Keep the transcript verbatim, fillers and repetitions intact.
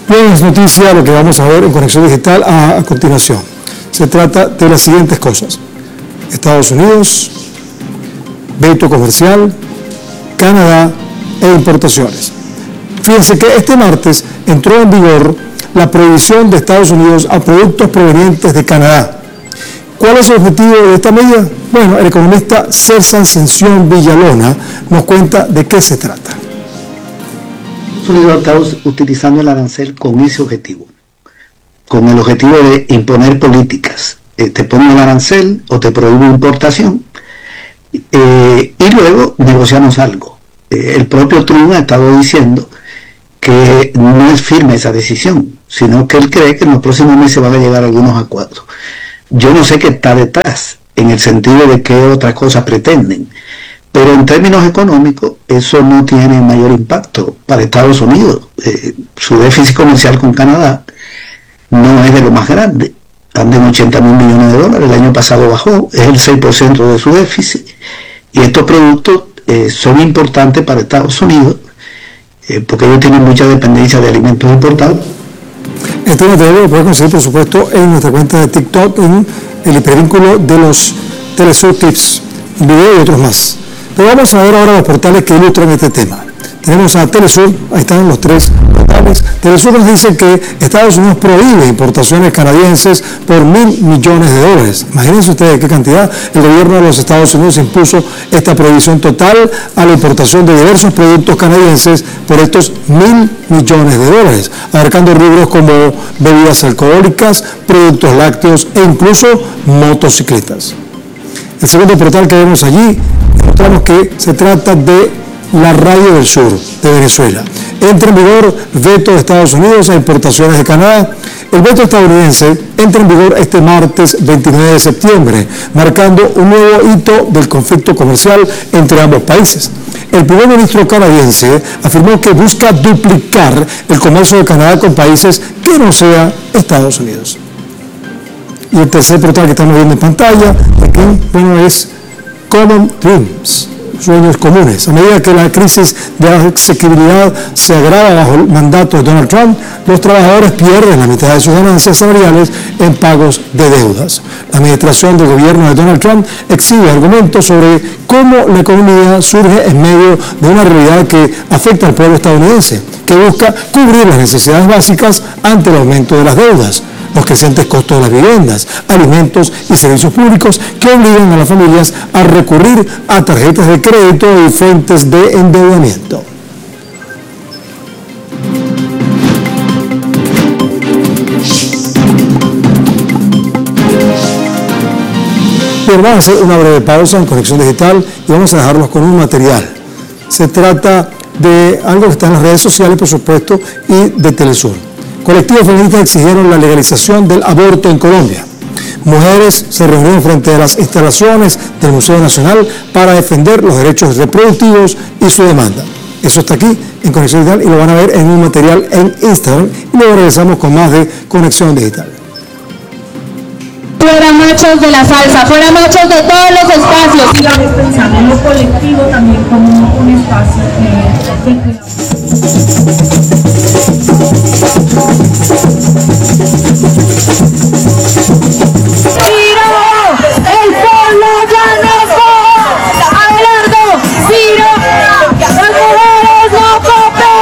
Bien, es noticia lo que vamos a ver en Conexión Digital a, a continuación. Se trata de las siguientes cosas: Estados Unidos, veto comercial, Canadá e importaciones. Fíjense que este martes entró en vigor la prohibición de Estados Unidos a productos provenientes de Canadá. ¿Cuál es el objetivo de esta medida? Bueno, el economista César Ascensión Villalona nos cuenta de qué se trata. Estados Unidos ha estado utilizando el arancel con ese objetivo, con el objetivo de imponer políticas. Eh, te ponen el arancel o te prohíbe importación eh, y luego negociamos algo. Eh, el propio Trump ha estado diciendo que no es firme esa decisión, sino que él cree que en los próximos meses van a llegar algunos acuerdos. Yo no sé qué está detrás, en el sentido de qué otras cosas pretenden, pero en términos económicos eso no tiene mayor impacto para Estados Unidos. Eh, su déficit comercial con Canadá no es de lo más grande, anda en ochenta mil millones de dólares, el año pasado bajó, es el seis por ciento de su déficit, y estos productos eh, son importantes para Estados Unidos, eh, porque ellos tienen mucha dependencia de alimentos importados. Este material lo puede conseguir, por supuesto, en nuestra cuenta de TikTok, en el hipervínculo de los Telesur Tips, un video y otros más. Pero vamos a ver ahora los portales que ilustran este tema. Tenemos a Telesur, ahí están los tres portales. Telesur nos dice que Estados Unidos prohíbe importaciones canadienses por mil millones de dólares. Imagínense ustedes qué cantidad. El gobierno de los Estados Unidos impuso esta prohibición total a la importación de diversos productos canadienses por estos mil millones de dólares, abarcando rubros como bebidas alcohólicas, productos lácteos e incluso motocicletas. El segundo portal que vemos allí, encontramos que se trata de la Radio del Sur de Venezuela. Entra en vigor veto de Estados Unidos a importaciones de Canadá. El veto estadounidense entra en vigor este martes veintinueve de septiembre, marcando un nuevo hito del conflicto comercial entre ambos países. El primer ministro canadiense afirmó que busca duplicar el comercio de Canadá con países que no sea Estados Unidos. Y el tercer portal que estamos viendo en pantalla, aquí, bueno, es Common Dreams, sueños comunes. A medida que la crisis de asequibilidad se agrava bajo el mandato de Donald Trump, los trabajadores pierden la mitad de sus ganancias salariales en pagos de deudas. La administración del gobierno de Donald Trump exhibe argumentos sobre cómo la economía surge en medio de una realidad que afecta al pueblo estadounidense, que busca cubrir las necesidades básicas ante el aumento de las deudas, los crecientes costos de las viviendas, alimentos y servicios públicos que obligan a las familias a recurrir a tarjetas de crédito y fuentes de endeudamiento. Bien, vamos a hacer una breve pausa en Conexión Digital y vamos a dejarlos con un material. Se trata de algo que está en las redes sociales, por supuesto, y de Telesur. Colectivos feministas exigieron la legalización del aborto en Colombia. Mujeres se reunieron frente a las instalaciones del Museo Nacional para defender los derechos reproductivos y su demanda. Eso está aquí en Conexión Digital y lo van a ver en un material en Instagram. Y luego regresamos con más de Conexión Digital. Fuera machos de la salsa, fuera machos de todos los espacios. Sigamos pensando en lo colectivo también como un espacio de, de...